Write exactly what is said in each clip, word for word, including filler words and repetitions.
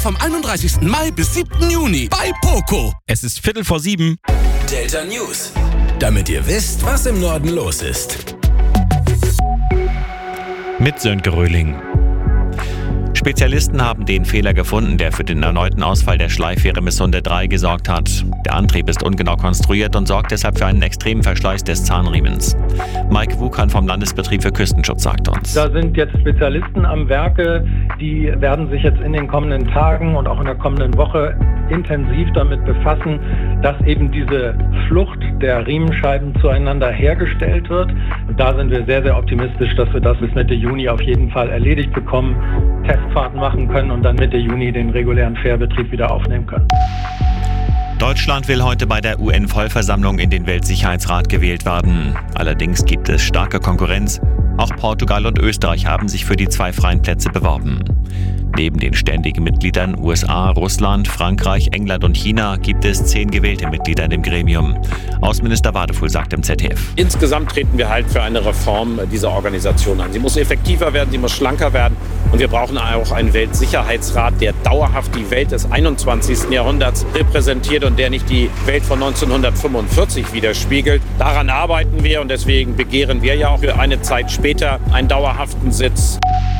Vom einunddreißigsten Mai bis siebten Juni bei Poco. Es ist Viertel vor sieben. Delta News. Damit ihr wisst, was im Norden los ist. Mit Sönke Röhling. Spezialisten haben den Fehler gefunden, der für den erneuten Ausfall der Schleifähre Missunde drei gesorgt hat. Der Antrieb ist ungenau konstruiert und sorgt deshalb für einen extremen Verschleiß des Zahnriemens. Mike Wukan vom Landesbetrieb für Küstenschutz sagt uns. Da sind jetzt Spezialisten am Werke, die werden sich jetzt in den kommenden Tagen und auch in der kommenden Woche intensiv damit befassen, dass eben diese Flucht der Riemenscheiben zueinander hergestellt wird. Und da sind wir sehr, sehr optimistisch, dass wir das bis Mitte Juni auf jeden Fall erledigt bekommen, Testfahrten machen können und dann Mitte Juni den regulären Fährbetrieb wieder aufnehmen können. Deutschland will heute bei der U N-Vollversammlung in den Weltsicherheitsrat gewählt werden. Allerdings gibt es starke Konkurrenz. Auch Portugal und Österreich haben sich für die zwei freien Plätze beworben. Neben den ständigen Mitgliedern U S A, Russland, Frankreich, England und China gibt es zehn gewählte Mitglieder in dem Gremium. Außenminister Wadefuhl sagt im Z D F. Insgesamt treten wir halt für eine Reform dieser Organisation an. Sie muss effektiver werden, sie muss schlanker werden. Und wir brauchen auch einen Weltsicherheitsrat, der dauerhaft die Welt des einundzwanzigsten Jahrhunderts repräsentiert und der nicht die Welt von neunzehnhundertfünfundvierzig widerspiegelt. Daran arbeiten wir und deswegen begehren wir ja auch für eine Zeit später einen dauerhaften Sitz.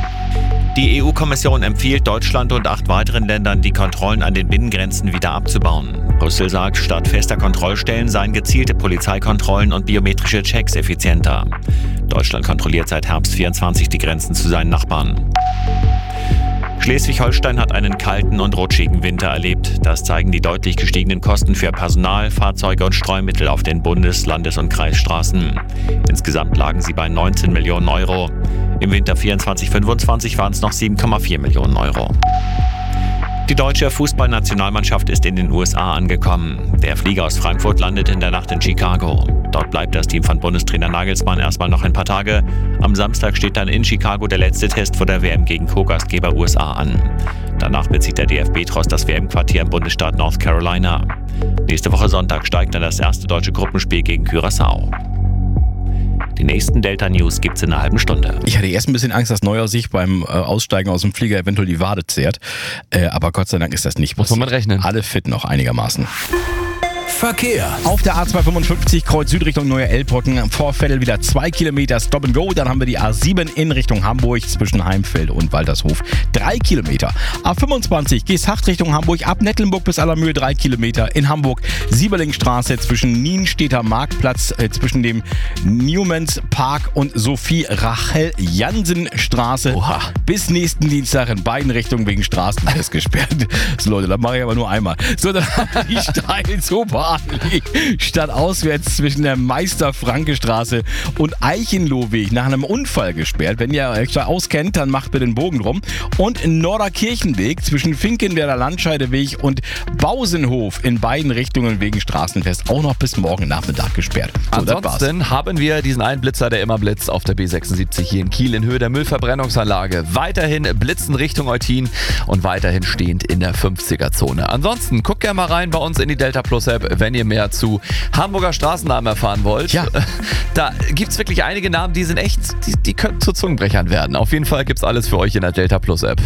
Die E U-Kommission empfiehlt Deutschland und acht weiteren Ländern, die Kontrollen an den Binnengrenzen wieder abzubauen. Brüssel sagt, statt fester Kontrollstellen seien gezielte Polizeikontrollen und biometrische Checks effizienter. Deutschland kontrolliert seit Herbst vierundzwanzig die Grenzen zu seinen Nachbarn. Schleswig-Holstein hat einen kalten und rutschigen Winter erlebt. Das zeigen die deutlich gestiegenen Kosten für Personal, Fahrzeuge und Streumittel auf den Bundes-, Landes- und Kreisstraßen. Insgesamt lagen sie bei neunzehn Millionen Euro. Im Winter vierundzwanzig fünfundzwanzig waren es noch sieben Komma vier Millionen Euro. Die deutsche Fußballnationalmannschaft ist in den U S A angekommen. Der Flieger aus Frankfurt landet in der Nacht in Chicago. Dort bleibt das Team von Bundestrainer Nagelsmann erstmal noch ein paar Tage. Am Samstag steht dann in Chicago der letzte Test vor der W M gegen Co-Gastgeber U S A an. Danach bezieht der D F B-Tross das W M-Quartier im Bundesstaat North Carolina. Nächste Woche Sonntag steigt dann das erste deutsche Gruppenspiel gegen Curaçao. Die nächsten Delta News gibt's in einer halben Stunde. Ich hatte erst ein bisschen Angst, dass Neuer sich beim äh, Aussteigen aus dem Flieger eventuell die Wade zehrt. Äh, aber Gott sei Dank ist das nicht passiert. Muss man mit rechnen. Alle fit noch einigermaßen. Verkehr. Auf der A zweihundertfünfundfünfzig Kreuz Süd Richtung Neue Elbbrücken. Vor Veddel wieder zwei Kilometer Stop and Go. Dann haben wir die A sieben in Richtung Hamburg zwischen Heimfeld und Waltershof. drei Kilometer. A fünfundzwanzig Geesthacht Richtung Hamburg. Ab Nettelnburg bis Allermühl drei Kilometer. In Hamburg Sieberlingstraße zwischen Nienstedter Marktplatz äh, zwischen dem Newmans Park und Sophie Rachel Jansen Straße. Oha. Bis nächsten Dienstag in beiden Richtungen wegen Straßenfest gesperrt. So Leute, das mache ich aber nur einmal. So, dann haben wir die Steilsober Stadt auswärts zwischen der Meister-Franke-Straße und Eichenlohweg nach einem Unfall gesperrt. Wenn ihr euch da auskennt, dann macht bitte den Bogen drum. Und Norderkirchenweg zwischen Finkenwerder Landscheideweg und Bausenhof in beiden Richtungen wegen Straßenfest auch noch bis morgen Nachmittag gesperrt. So, ansonsten haben wir diesen einen Blitzer, der immer blitzt, auf der B sechsundsiebzig hier in Kiel in Höhe der Müllverbrennungsanlage. Weiterhin blitzen Richtung Eutin und weiterhin stehend in der fünfziger-Zone. Ansonsten guckt gerne mal rein bei uns in die Delta Plus App, wenn ihr mehr zu Hamburger Straßennamen erfahren wollt. Ja. Da gibt es wirklich einige Namen, die sind echt, die, die können zu Zungenbrechern werden. Auf jeden Fall gibt es alles für euch in der Delta Plus App.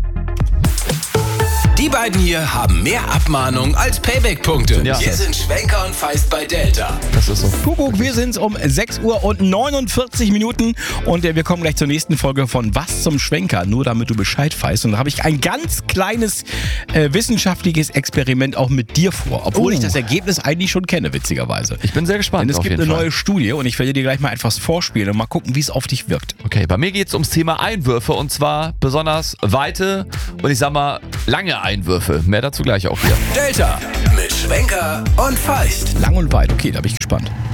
Die beiden hier haben mehr Abmahnung als Payback-Punkte. Ja. Hier sind Schwenker und Feist bei Delta. Das ist so. Kuckuck, wir sind's um sechs Uhr und neunundvierzig Minuten und äh, wir kommen gleich zur nächsten Folge von Was zum Schwenker, nur damit du Bescheid weißt. Und da habe ich ein ganz kleines äh, wissenschaftliches Experiment auch mit dir vor, obwohl Oh. ich das Ergebnis eigentlich schon kenne, witzigerweise. Ich bin sehr gespannt. Denn es auf gibt jeden eine Fall. neue Studie und ich werde dir gleich mal etwas vorspielen und mal gucken, wie es auf dich wirkt. Okay, bei mir geht es ums Thema Einwürfe und zwar besonders weite und ich sag mal lange Einwürfe. Mehr dazu gleich auch hier. Delta mit Schwenker und Feist. Lang und weit, okay, da bin ich gespannt.